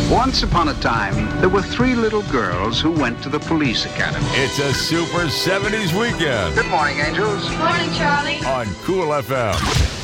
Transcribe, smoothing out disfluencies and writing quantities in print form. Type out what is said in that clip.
Once upon a time, there were three little girls who went to the police academy. It's a super 70s weekend Good morning, angels. Morning, Charlie. on Cool FM.